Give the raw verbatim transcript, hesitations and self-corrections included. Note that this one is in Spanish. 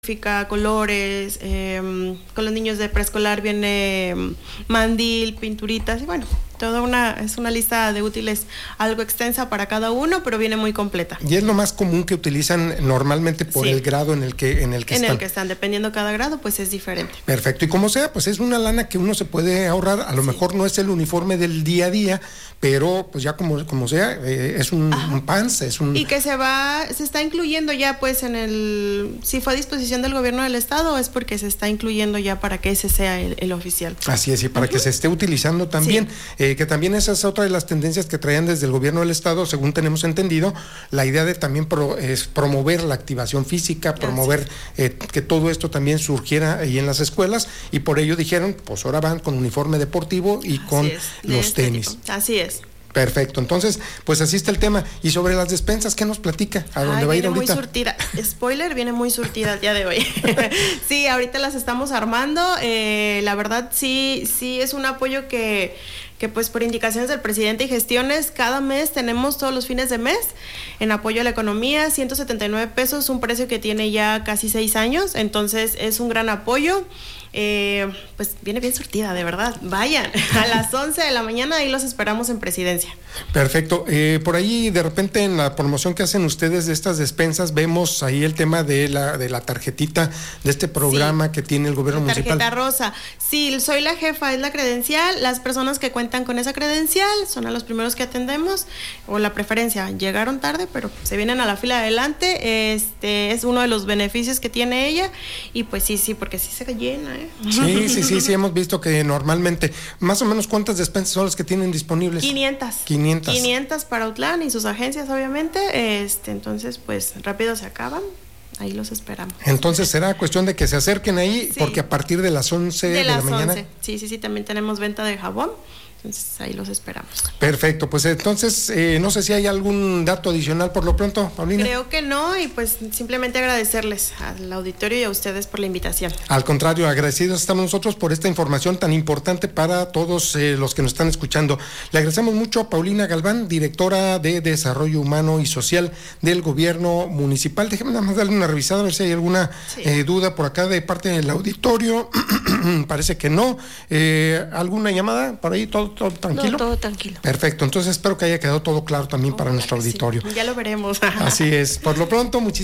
colores, eh, con los niños de preescolar viene mandil, pinturitas y bueno, toda una, es una lista de útiles algo extensa para cada uno, pero viene muy completa. Y es lo más común que utilizan normalmente por sí. el grado en el que en el que en están. el que están, dependiendo cada grado, pues es diferente. Perfecto, y como sea, pues es una lana que uno se puede ahorrar, a lo sí. mejor no es el uniforme del día a día, pero pues ya como, como sea, eh, es un, un pants, es un... Y que se va, se está incluyendo ya pues en el, si fue a disposición del gobierno del estado, es porque se está incluyendo ya para que ese sea el, el oficial. Así es, y para uh-huh. que se esté utilizando también, sí. eh, que también esa es otra de las tendencias que traían desde el gobierno del estado, según tenemos entendido, la idea de también pro, es promover la activación física, promover eh, que todo esto también surgiera ahí en las escuelas, y por ello dijeron, pues ahora van con uniforme deportivo y así con es, los este tenis. Tipo. Así es. Perfecto, entonces, pues así está el tema. Y sobre las despensas, ¿qué nos platica? ¿A dónde Ay, va a ir viene ahorita? Muy surtida, spoiler, viene muy surtida el día de hoy. Sí, ahorita las estamos armando, eh, la verdad sí, sí es un apoyo que, que pues por indicaciones del presidente y gestiones, cada mes tenemos todos los fines de mes en apoyo a la economía, ciento setenta y nueve pesos, un precio que tiene ya casi seis años, entonces es un gran apoyo. Eh, pues viene bien surtida, de verdad. Vayan, a las once de la mañana ahí los esperamos en Presidencia. Perfecto. Eh, por ahí de repente en la promoción que hacen ustedes de estas despensas vemos ahí el tema de la de la tarjetita de este programa sí. que tiene el gobierno la municipal. Tarjeta rosa. Sí, soy la jefa, es la credencial. Las personas que cuentan con esa credencial son a los primeros que atendemos o la preferencia. Llegaron tarde, pero se vienen a la fila adelante. Este es uno de los beneficios que tiene ella y pues sí, sí, porque sí se llena, ¿eh? Sí, sí, sí, sí, hemos visto que normalmente, más o menos, ¿cuántas despensas son las que tienen disponibles? quinientas. quinientas. quinientas para Autlán y sus agencias, obviamente, este, entonces, pues, rápido se acaban, ahí los esperamos. Entonces, será cuestión de que se acerquen ahí, sí. porque a partir de las once de, de la las mañana. once. Sí, sí, sí, también tenemos venta de jabón. Entonces ahí los esperamos. Perfecto, pues entonces eh, no sé si hay algún dato adicional por lo pronto, Paulina. Creo que no, y pues simplemente agradecerles al auditorio y a ustedes por la invitación. Al contrario, agradecidos estamos nosotros por esta información tan importante para todos eh, los que nos están escuchando. Le agradecemos mucho a Paulina Galván, directora de Desarrollo Humano y Social del Gobierno Municipal. Déjeme nada más darle una revisada a ver si hay alguna sí. eh, duda por acá de parte del auditorio. Parece que no. Eh, ¿Alguna llamada por ahí? ¿Todo? ¿Todo tranquilo? No, todo tranquilo. Perfecto, entonces espero que haya quedado todo claro también oh, para nuestro sí. auditorio. Ya lo veremos. Así es, por lo pronto, muchísimas